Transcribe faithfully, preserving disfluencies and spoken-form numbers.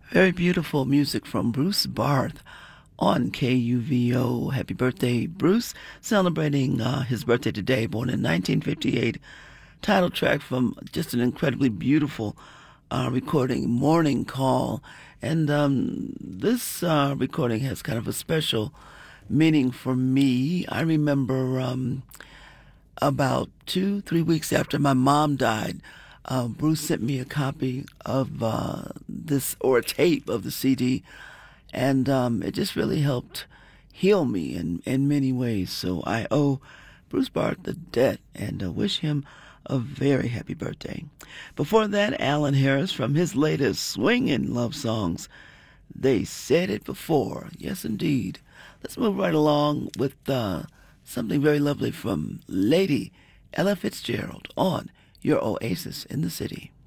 Very beautiful music from Bruce Barth on K U V O. Happy birthday, Bruce. Celebrating uh, his birthday today, born in nineteen fifty-eight. Title track from just an incredibly beautiful uh, recording, Morning Call. And um, this uh, recording has kind of a special meaning for me. I remember um, about two, three weeks after my mom died, uh, Bruce sent me a copy of uh, this, or a tape of the C D, and um, it just really helped heal me in, in many ways. So I owe Bruce Barth the debt and uh, wish him a very happy birthday. Before that, Alan Harris from his latest swinging love songs, They Said It Before. Yes, indeed. Let's move right along with uh, something very lovely from Lady Ella Fitzgerald on your Oasis in the City.